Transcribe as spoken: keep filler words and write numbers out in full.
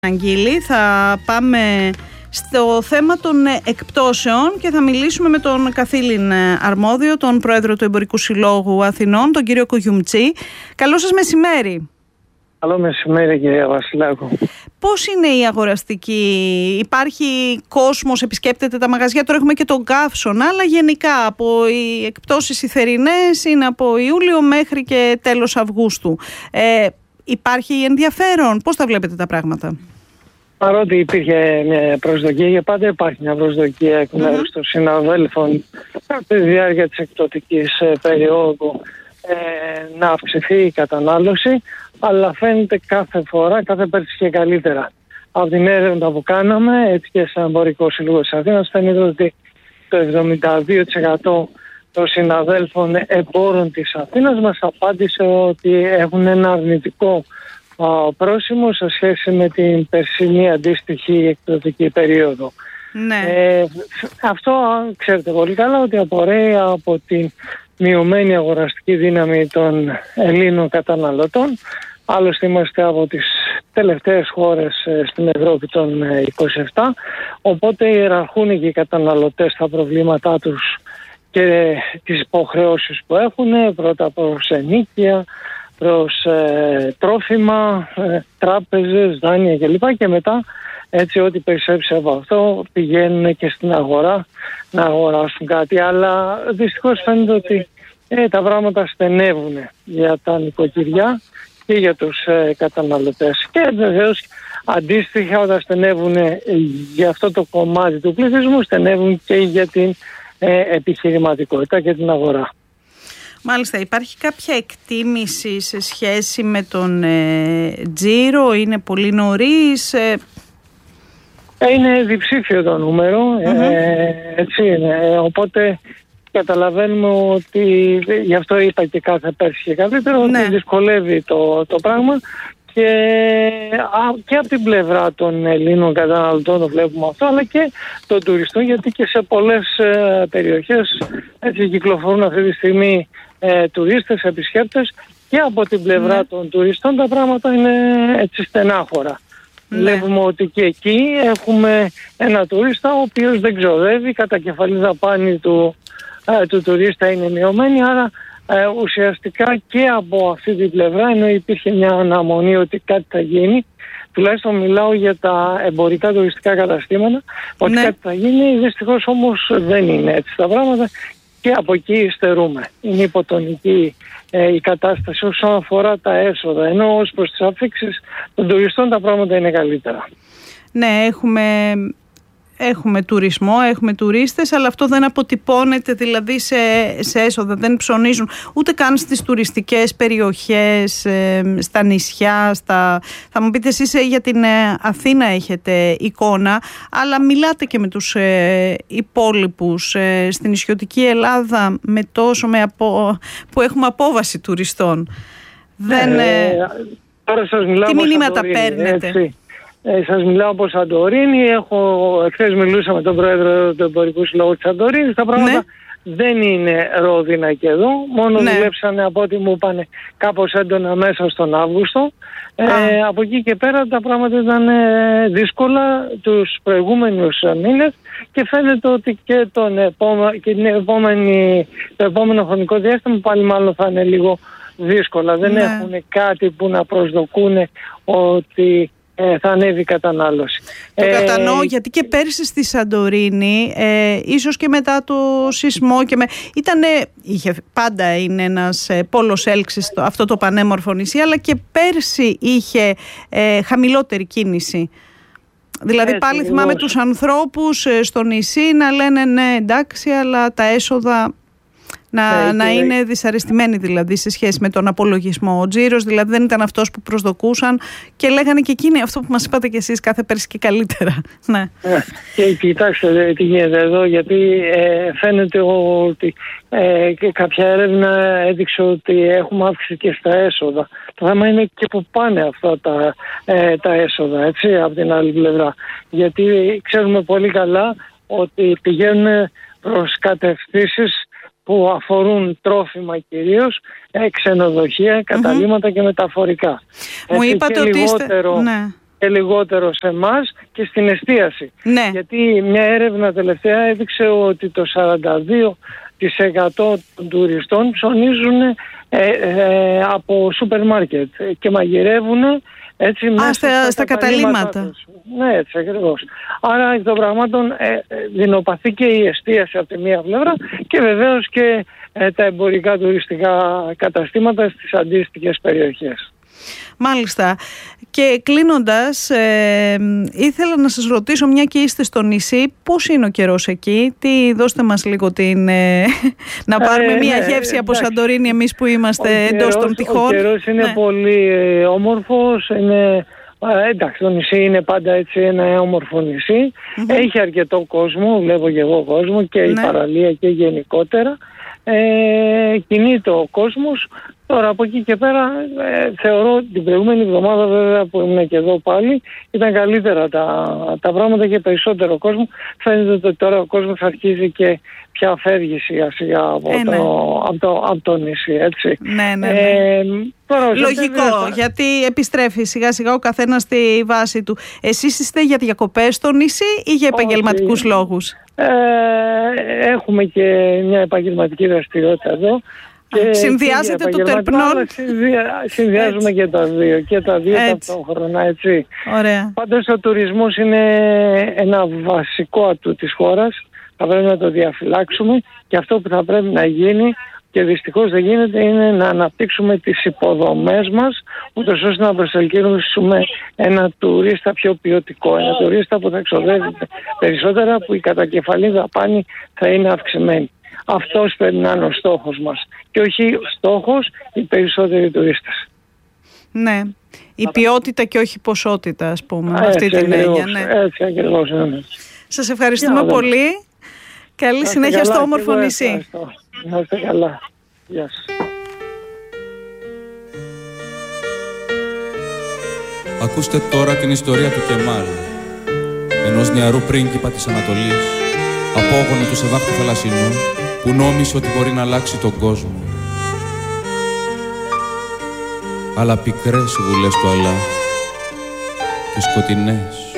Αγγίλη, θα πάμε στο θέμα των εκπτώσεων και θα μιλήσουμε με τον καθήλυν αρμόδιο, τον πρόεδρο του Εμπορικού Συλλόγου Αθηνών, τον κύριο Κουγιουμτζή. Καλό σας μεσημέρι. Καλό μεσημέρι, κυρία Βασιλάκου. Πώς είναι η αγοραστική, υπάρχει κόσμος, επισκέπτεται τα μαγαζιά, τώρα έχουμε και τον καύσωνα, αλλά γενικά από οι εκπτώσεις οι θερινές είναι από Ιούλιο μέχρι και τέλος Αυγούστου. Ε, υπάρχει ενδιαφέρον, πώς τα βλέπετε τα πράγματα? Παρότι υπήρχε μια προσδοκία, για πάντα υπάρχει μια προσδοκία εκ μέρους mm-hmm. των συναδέλφων κατά τη διάρκεια της εκπτωτικής περίοδου ε, να αυξηθεί η κατανάλωση, αλλά φαίνεται κάθε φορά, κάθε πέρσι και καλύτερα. Από την έρευνα που κάναμε, έτσι και σαν Εμπορικό Σύλλογο της Αθήνας, φαίνεται ότι το εβδομήντα δύο τοις εκατό των συναδέλφων εμπόρων της Αθήνας μας απάντησε ότι έχουν ένα αρνητικό πρόσημο σε σχέση με την περσινή αντίστοιχη εκπτωτική περίοδο. Ναι. Ε, αυτό ξέρετε πολύ καλά ότι απορρέει από την μειωμένη αγοραστική δύναμη των Ελλήνων καταναλωτών. Άλλωστε είμαστε από τις τελευταίες χώρες στην Ευρώπη των είκοσι επτά, οπότε ιεραρχούν και οι καταναλωτές τα προβλήματά τους και τις υποχρεώσεις που έχουν, πρώτα προς ενοίκια, προς ε, τρόφιμα, ε, τράπεζες, δάνεια κλπ. Και μετά, έτσι, ό,τι περισσέψει από αυτό πηγαίνουν και στην αγορά να αγοράσουν κάτι. Αλλά δυστυχώς φαίνεται ότι ε, τα πράγματα στενεύουν για τα νοικοκυριά και για τους ε, καταναλωτές. Και βεβαίως αντίστοιχα, όταν στενεύουν για αυτό το κομμάτι του πληθυσμού, στενεύουν και για την ε, επιχειρηματικότητα και την αγορά. Μάλιστα, υπάρχει κάποια εκτίμηση σε σχέση με τον ε, τζίρο, είναι πολύ νωρίς? Ε... Είναι διψήφιο το νούμερο, mm-hmm. ε, έτσι είναι, οπότε καταλαβαίνουμε ότι, γι' αυτό είπα και κάθε πέρσι και καλύτερο, ναι. ότι δυσκολεύει το, το πράγμα και, α, και από την πλευρά των Ελλήνων καταναλωτών το βλέπουμε αυτό, αλλά και των τουριστών, γιατί και σε πολλές ε, περιοχές έτσι κυκλοφορούν αυτή τη στιγμή ε, τουρίστες, επισκέπτες, και από την πλευρά ναι. των τουριστών τα πράγματα είναι έτσι στενάχωρα. Ναι. Βλέπουμε ότι και εκεί έχουμε ένα τουρίστα ο οποίος δεν ξοδεύει, κατά κεφαλή δαπάνη του, ε, του τουρίστα είναι μειωμένη, άρα ε, ουσιαστικά και από αυτή την πλευρά, ενώ υπήρχε μια αναμονή ότι κάτι θα γίνει, τουλάχιστον μιλάω για τα εμπορικά τουριστικά καταστήματα, ότι ναι. κάτι θα γίνει, δυστυχώς όμως δεν είναι έτσι τα πράγματα και από εκεί υστερούμε. Είναι υποτονική ε, η κατάσταση όσον αφορά τα έσοδα, ενώ ως προς τις αφήξεις των τουριστών τα πράγματα είναι καλύτερα. Ναι, έχουμε... Έχουμε τουρισμό, έχουμε τουρίστες, αλλά αυτό δεν αποτυπώνεται δηλαδή σε, σε έσοδα, δεν ψωνίζουν ούτε καν στις τουριστικές περιοχές, ε, στα νησιά, στα... Θα μου πείτε εσείς για την ε, Αθήνα έχετε εικόνα, αλλά μιλάτε και με τους ε, υπόλοιπους ε, στην νησιωτική Ελλάδα με τόσο με απο... που έχουμε απόβαση τουριστών. Δεν, ε, τώρα σας μιλάω τι μηνύματα παίρνετε? Έτσι. Ε, σας μιλάω από Σαντορίνη. Έχω, εχθές μιλούσα με τον πρόεδρο του Εμπορικού Συλλόγου της Σαντορίνης. Τα πράγματα ναι. δεν είναι ρόδινα και εδώ. Μόνο ναι. δουλέψανε, από ό,τι μου είπανε, κάπως έντονα μέσα στον Αύγουστο. Ε, από εκεί και πέρα τα πράγματα ήταν ε, δύσκολα τους προηγούμενους μήνες και φαίνεται ότι και, τον επόμε, και την επόμενη, το επόμενο χρονικό διάστημα πάλι μάλλον θα είναι λίγο δύσκολα. Δεν ναι. έχουν κάτι που να προσδοκούν ότι θα ανέβει η κατανάλωση. Το ε, κατανοώ, γιατί και πέρσι στη Σαντορίνη, ε, ίσως και μετά το σεισμό, και με, ήτανε, είχε, πάντα είναι ένας ε, πόλος έλξης το, αυτό το πανέμορφο νησί, αλλά και πέρσι είχε ε, χαμηλότερη κίνηση. Δηλαδή έτσι, πάλι θυμάμαι τους ανθρώπους ε, στο νησί να λένε ναι εντάξει, αλλά τα έσοδα να, ναι, να και... είναι δυσαρεστημένοι δηλαδή σε σχέση με τον απολογισμό. Ο τζίρος δηλαδή δεν ήταν αυτός που προσδοκούσαν και λέγανε και εκείνοι αυτό που μας είπατε και εσείς, κάθε πέρσι και καλύτερα. Ναι. Και κοιτάξτε τι γίνεται εδώ, γιατί ε, φαίνεται ότι ε, και κάποια έρευνα έδειξε ότι έχουμε αύξηση και στα έσοδα. Το θέμα είναι και που πάνε αυτά τα, ε, τα έσοδα, έτσι, από την άλλη πλευρά. Γιατί ξέρουμε πολύ καλά ότι πηγαίνουν προς κατευθύνσεις που αφορούν τρόφιμα κυρίως, ξενοδοχεία, καταλύματα mm-hmm. και μεταφορικά. Μου Έτσι, είπατε και ότι λιγότερο... είστε... Ναι. και λιγότερο σε εμάς και στην εστίαση. Ναι. Γιατί μια έρευνα τελευταία έδειξε ότι το σαράντα δύο τοις εκατό των τουριστών ψωνίζουν ε, ε, από σούπερ μάρκετ και μαγειρεύουν έτσι Α, μέσα στα, στα, στα καταλήμματα. Ναι, έτσι ακριβώς. Άρα εκ των πραγμάτων ε, δεινοπαθεί και η εστίαση από τη μία πλευρά και βεβαίως και ε, τα εμπορικά τουριστικά καταστήματα στις αντίστοιχες περιοχές. Μάλιστα. Και κλείνοντας, ε, ήθελα να σας ρωτήσω, μια και είστε στο νησί, πώς είναι ο καιρός εκεί? Τι, δώστε μας λίγο την, ε, να πάρουμε ε, μια ναι, γεύση από Σαντορίνη εμείς που είμαστε εντός των τυχών. Ο καιρός είναι ναι. πολύ ε, όμορφος, είναι... Εντάξει, το νησί είναι πάντα έτσι ένα όμορφο νησί. Mm-hmm. Έχει αρκετό κόσμο, βλέπω και εγώ κόσμο και ναι. η παραλία και γενικότερα. Ε, κινείται ο κόσμος. Τώρα από εκεί και πέρα ε, θεωρώ την προηγούμενη εβδομάδα βέβαια που ήμουν και εδώ πάλι ήταν καλύτερα τα, τα πράγματα και περισσότερο κόσμο. Φαίνεται ότι τώρα ο κόσμος αρχίζει και πια φεύγει σιγά σιγά από, ε, το, ναι. από, το, από το νησί, έτσι. Ναι, ναι, ναι. Ε, τώρα, λογικό, θα... γιατί επιστρέφει σιγά σιγά ο καθένας στη βάση του. Εσείς είστε για διακοπές στο νησί ή για επαγγελματικούς λόγους? Ε, έχουμε και μια επαγγελματική δραστηριότητα εδώ. Και συνδυάζετε το τερπνόν. Συνδυα, συνδυάζουμε έτσι. και τα δύο. Και τα δύο ταυτόχρονα, έτσι. Ωραία. Πάντως ο τουρισμός είναι ένα βασικό ατού της χώρας. Θα πρέπει να το διαφυλάξουμε και αυτό που θα πρέπει να γίνει και δυστυχώς δεν γίνεται είναι να αναπτύξουμε τις υποδομές μας ούτως ώστε να προσελκύσουμε ένα τουρίστα πιο ποιοτικό, ένα τουρίστα που θα εξοδεύει περισσότερα, που η κατακεφαλή δαπάνη θα είναι αυξημένη. Αυτός πρέπει να είναι ο στόχος μας και όχι στόχος οι περισσότεροι τουρίστες. Ναι, η ποιότητα και όχι η ποσότητα, ας πούμε, με αυτή την έννοια. Ναι. Έτσι ακριβώς, ναι. Σας ευχαριστούμε πολύ. Καλή συνέχεια καλά, στο όμορφο νησί. Να είστε καλά. Γεια σας. Ακούστε τώρα την ιστορία του Κεμάλ, ενός νεαρού πρίγκιπα της Ανατολής, απόγονο του Σεβάχ του Θαλασσινού, που νόμισε ότι μπορεί να αλλάξει τον κόσμο. Αλλά πικρές οι δουλειές του Αλλάχ και σκοτεινές